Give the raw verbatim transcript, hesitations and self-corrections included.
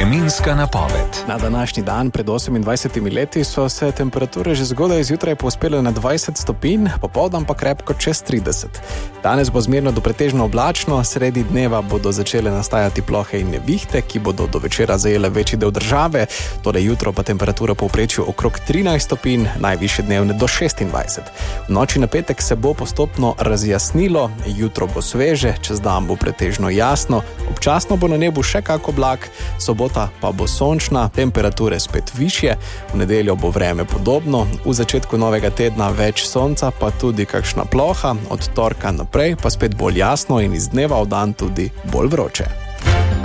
Vremenska napoved. Na današnji dan pred osemindvajsetimi leti so se temperature že zgodaj zjutraj povzpele na dvajset stopinj, popoldan pa krepko čez trideset. Danes bo zmerno do pretežno oblačno, sredi dneva bodo začele nastajati plohe in nevihte, ki bodo do večera zajele večji del države, torej jutro pa temperatura povprečju okrog trinajst stopinj, najvišje dnevne do šestindvajset. V noči na petek se bo postopno razjasnilo, jutro bo sveže, čez dan bo pretežno jasno, občasno bo na nebu še kak oblak, sobota pa bo sončna, temperature spet višje, v nedeljo bo vreme podobno, v začetku novega tedna več sonca, pa tudi kakšna ploha, od torka naprej pa spet bolj jasno in iz dneva v dan tudi bolj vroče.